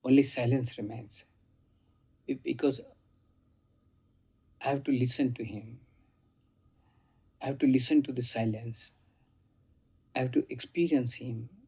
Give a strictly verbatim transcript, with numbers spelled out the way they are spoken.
only silence remains. Be- Because I have to listen to him. I have to listen to the silence. I have to experience him.